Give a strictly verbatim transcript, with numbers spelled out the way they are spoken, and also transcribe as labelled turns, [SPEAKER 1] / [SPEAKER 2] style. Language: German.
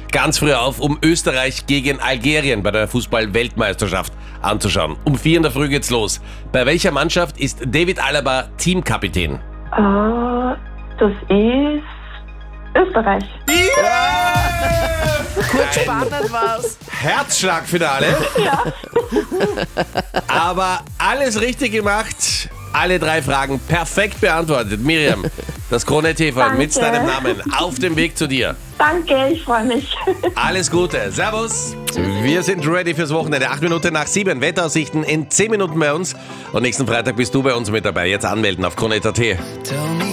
[SPEAKER 1] ganz früh auf, um Österreich gegen Algerien bei der Fußball-Weltmeisterschaft anzuschauen. Um vier in der Früh geht's los. Bei welcher Mannschaft ist David Alaba Teamkapitän?
[SPEAKER 2] Äh, das ist Österreich.
[SPEAKER 3] Kurz spannend war's.
[SPEAKER 1] Herzschlagfinale.
[SPEAKER 2] Ja.
[SPEAKER 1] Aber alles richtig gemacht. Alle drei Fragen perfekt beantwortet. Miriam, das Krone T V mit
[SPEAKER 2] Danke.
[SPEAKER 1] deinem Namen auf dem Weg zu dir.
[SPEAKER 2] Danke, ich freue mich.
[SPEAKER 1] Alles Gute. Servus. Wir sind ready fürs Wochenende. Acht Minuten nach sieben. Wetteraussichten in zehn Minuten bei uns. Und nächsten Freitag bist du bei uns mit dabei. Jetzt anmelden auf Krone Punkt at.